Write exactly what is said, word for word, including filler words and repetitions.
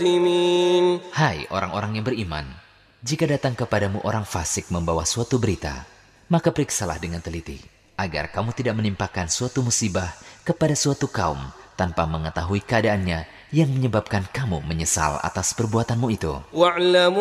Hai orang-orang yang beriman, jika datang kepadamu orang fasik membawa suatu berita, maka periksalah dengan teliti, agar kamu tidak menimpakan suatu musibah kepada suatu kaum tanpa mengetahui keadaannya yang menyebabkan kamu menyesal atas perbuatanmu itu.